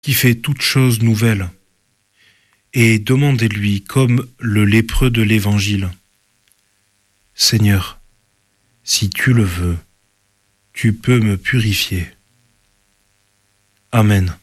qui fait toutes choses nouvelles. Et demandez-lui comme le lépreux de l'Évangile. Seigneur, si tu le veux, tu peux me purifier. Amen.